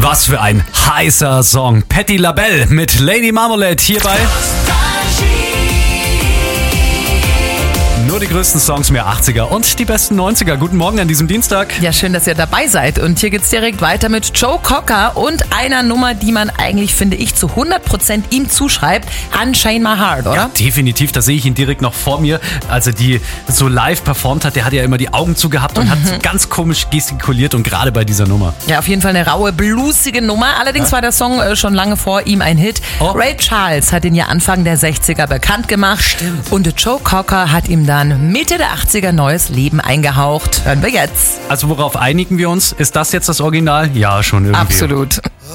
Was für ein heißer Song. Patti LaBelle mit Lady Marmalade hierbei. Nur die größten Songs mehr 80er und die besten 90er. Guten Morgen an diesem Dienstag. Ja, schön, dass ihr dabei seid. Und hier geht's direkt weiter mit Joe Cocker und einer Nummer, die man eigentlich, finde ich, zu 100% ihm zuschreibt. Unchain My Heart, oder? Ja, definitiv. Da sehe ich ihn direkt noch vor mir, als er die so live performt hat. Der hat ja immer die Augen zugehabt und hat so ganz komisch gestikuliert und gerade bei dieser Nummer. Ja, auf jeden Fall eine raue, bluesige Nummer. Allerdings war der Song schon lange vor ihm ein Hit. Oh. Ray Charles hat ihn ja Anfang der 60er bekannt gemacht. Stimmt. Und Joe Cocker hat ihm dann Mitte der 80er neues Leben eingehaucht. Hören wir jetzt. Also worauf einigen wir uns? Ist das jetzt das Original? Ja, schon irgendwie. Absolut.